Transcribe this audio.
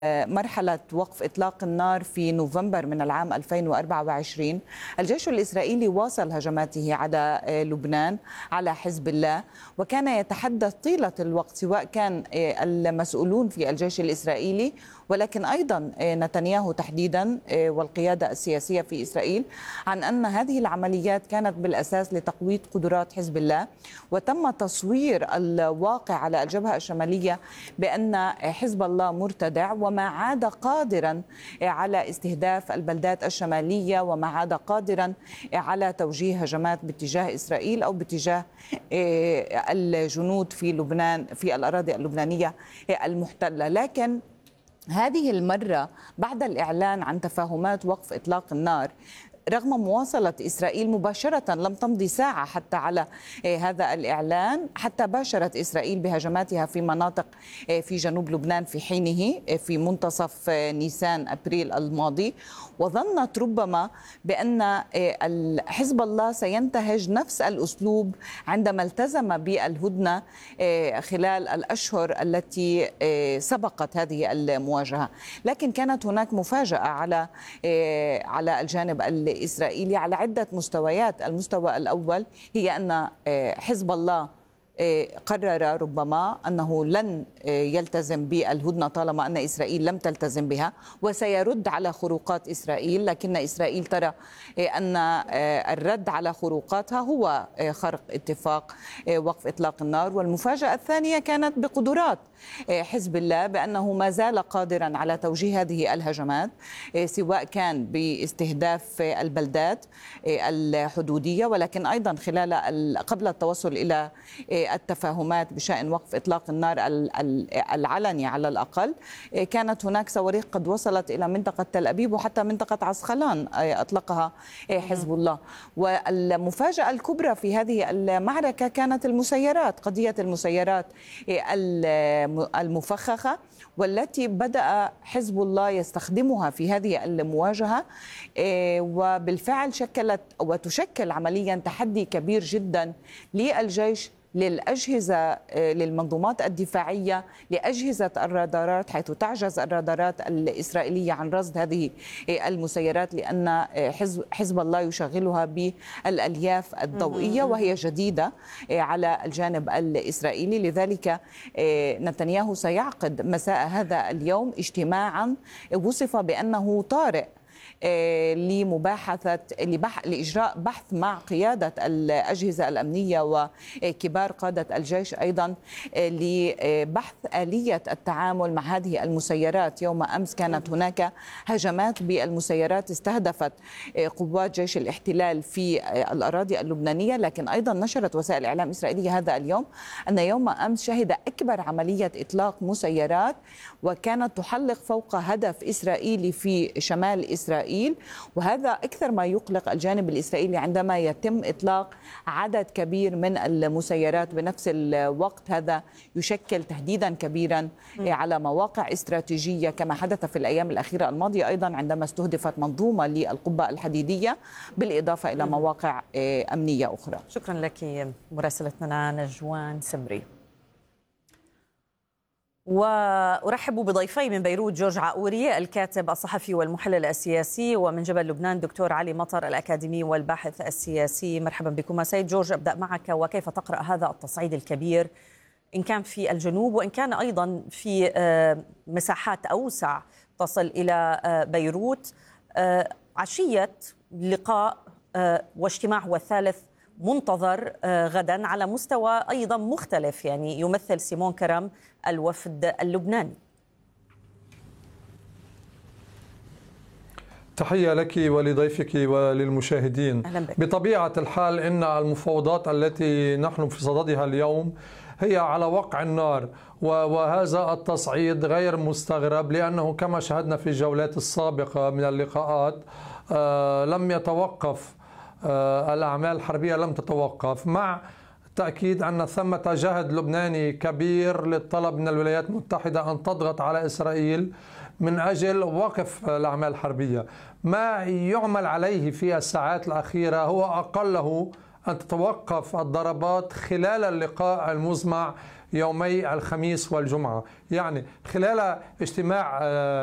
مرحلة وقف إطلاق النار في نوفمبر من العام 2024 الجيش الإسرائيلي واصل هجماته على لبنان على حزب الله، وكان يتحدث طيلة الوقت سواء كان المسؤولون في الجيش الإسرائيلي ولكن أيضا نتنياهو تحديدا والقيادة السياسية في إسرائيل عن أن هذه العمليات كانت بالأساس لتقويض قدرات حزب الله، وتم تصوير الواقع على الجبهة الشمالية بأن حزب الله مرتدع وما عاد قادرا على استهداف البلدات الشمالية وما عاد قادرا على توجيه هجمات باتجاه إسرائيل أو باتجاه الجنود في لبنان في الأراضي اللبنانية المحتلة. لكن هذه المرة بعد الإعلان عن تفاهمات وقف إطلاق النار، رغم مواصلة إسرائيل مباشرة لم تمضي ساعة حتى على هذا الإعلان، حتى باشرت إسرائيل بهجماتها في مناطق في جنوب لبنان في حينه في منتصف نيسان أبريل الماضي، وظنت ربما بأن حزب الله سينتهج نفس الأسلوب عندما التزم بالهدنة خلال الأشهر التي سبقت هذه المواجهة. لكن كانت هناك مفاجأة على الجانب الإسرائيلي على عدة مستويات. المستوى الأول هي أن حزب الله قرر ربما أنه لن يلتزم بالهدنة طالما أن إسرائيل لم تلتزم بها، وسيرد على خروقات إسرائيل، لكن إسرائيل ترى أن الرد على خروقاتها هو خرق اتفاق وقف إطلاق النار. والمفاجأة الثانية كانت بقدرات حزب الله بأنه ما زال قادرا على توجيه هذه الهجمات، سواء كان باستهداف البلدات الحدودية ولكن أيضا قبل التوصل إلى التفاهمات بشأن وقف إطلاق النار العلني على الأقل. كانت هناك صواريخ قد وصلت إلى منطقة تل أبيب وحتى منطقة عسقلان أطلقها حزب الله. والمفاجأة الكبرى في هذه المعركة كانت المسيرات، قضية المسيرات المفخخة والتي بدأ حزب الله يستخدمها في هذه المواجهة، وبالفعل شكلت وتشكل عمليا تحدي كبير جدا للجيش، للأجهزة، للمنظومات الدفاعية، لأجهزة الرادارات، حيث تعجز الرادارات الإسرائيلية عن رصد هذه المسيرات لأن حزب الله يشغلها بالألياف الضوئية وهي جديدة على الجانب الإسرائيلي. لذلك نتنياهو سيعقد مساء هذا اليوم اجتماعا وصف بأنه طارئ لإجراء بحث مع قيادة الأجهزة الأمنية وكبار قادة الجيش، أيضا لبحث آلية التعامل مع هذه المسيرات. يوم أمس كانت هناك هجمات بالمسيرات استهدفت قوات جيش الاحتلال في الأراضي اللبنانية، لكن أيضا نشرت وسائل إعلام إسرائيلية هذا اليوم أن يوم أمس شهد أكبر عملية إطلاق مسيرات، وكانت تحلق فوق هدف إسرائيلي في شمال إسرائيل. وهذا أكثر ما يقلق الجانب الإسرائيلي عندما يتم إطلاق عدد كبير من المسيرات بنفس الوقت. هذا يشكل تهديدا كبيرا على مواقع استراتيجية كما حدث في الأيام الأخيرة الماضية أيضا عندما استهدفت منظومة للقبة الحديدية بالإضافة إلى مواقع أمنية أخرى. شكرا لك مراسلتنا نجوان سمري. وأرحب بضيفي من بيروت جورج عقوري الكاتب الصحفي والمحلل السياسي، ومن جبل لبنان دكتور علي مطر الأكاديمي والباحث السياسي. مرحبا بكم. سيد جورج، أبدأ معك، وكيف تقرأ هذا التصعيد الكبير إن كان في الجنوب وإن كان أيضا في مساحات أوسع تصل إلى بيروت عشية لقاء واجتماع والثالث منتظر غدا على مستوى أيضا مختلف، يعني يمثل سيمون كرم الوفد اللبناني؟ تحية لك ولضيفك وللمشاهدين. بطبيعة الحال إن المفاوضات التي نحن في صددها اليوم هي على وقع النار، وهذا التصعيد غير مستغرب لأنه كما شاهدنا في الجولات السابقة من اللقاءات لم يتوقف الأعمال الحربية، لم تتوقف، مع تأكيد أن ثمة جهد لبناني كبير للطلب من الولايات المتحدة أن تضغط على إسرائيل من أجل وقف الأعمال الحربية. ما يعمل عليه في الساعات الأخيرة هو أقله أن تتوقف الضربات خلال اللقاء المزمع يومي الخميس والجمعة. يعني خلال اجتماع